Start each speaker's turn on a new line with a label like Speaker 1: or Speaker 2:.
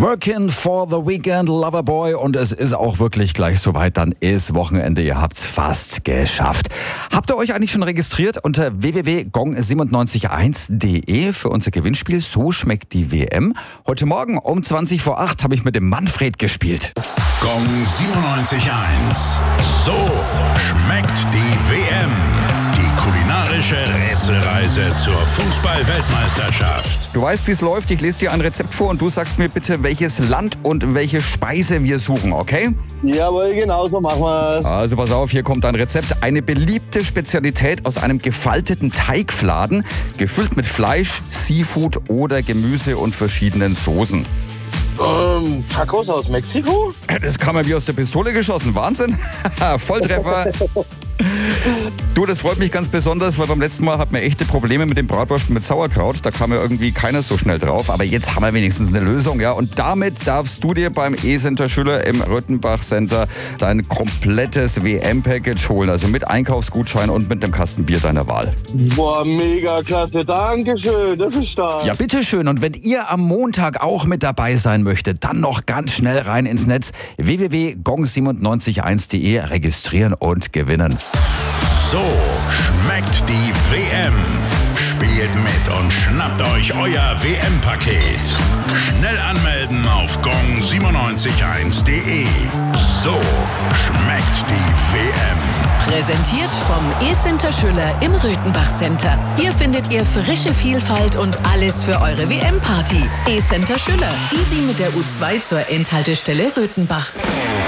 Speaker 1: Working for the Weekend, Loverboy, und es ist auch wirklich gleich soweit, dann ist Wochenende, ihr habt's fast geschafft. Habt ihr euch eigentlich schon registriert unter www.gong971.de für unser Gewinnspiel So schmeckt die WM? Heute Morgen um 20 vor 8 habe ich mit dem Manfred gespielt.
Speaker 2: Gong 97.1. So schmeckt die WM. Die kulinarische Rätselreise zur Fußball-Weltmeisterschaft.
Speaker 1: Du weißt, wie es läuft. Ich lese dir ein Rezept vor und du sagst mir bitte, welches Land und welche Speise wir suchen, okay?
Speaker 3: Jawohl, genau so machen wir.
Speaker 1: Also pass auf, hier kommt ein Rezept. Eine beliebte Spezialität aus einem gefalteten Teigfladen, gefüllt mit Fleisch, Seafood oder Gemüse und verschiedenen Soßen.
Speaker 3: Tacos aus Mexiko?
Speaker 1: Das kam mir wie aus der Pistole geschossen. Wahnsinn. Volltreffer. Du, das freut mich ganz besonders, weil beim letzten Mal hatten wir echte Probleme mit den Bratwürsten mit Sauerkraut. Da kam ja irgendwie keiner so schnell drauf. Aber jetzt haben wir wenigstens eine Lösung, ja. Und damit darfst du dir beim E-Center Schüller im Röthenbach Center dein komplettes WM-Package holen. Also mit Einkaufsgutschein und mit einem Kasten Bier deiner Wahl.
Speaker 3: Boah, mega klasse. Dankeschön. Das ist stark.
Speaker 1: Ja, bitteschön. Und wenn ihr am Montag auch mit dabei sein möchtet, dann noch ganz schnell rein ins Netz. www.gong971.de registrieren und gewinnen.
Speaker 2: So schmeckt die WM. Spielt mit und schnappt euch euer WM-Paket. Schnell anmelden auf gong971.de. So schmeckt die WM.
Speaker 4: Präsentiert vom E-Center Schüller im Röthenbach Center. Hier findet ihr frische Vielfalt und alles für eure WM-Party. E-Center Schüller. Easy mit der U2 zur Endhaltestelle Röthenbach.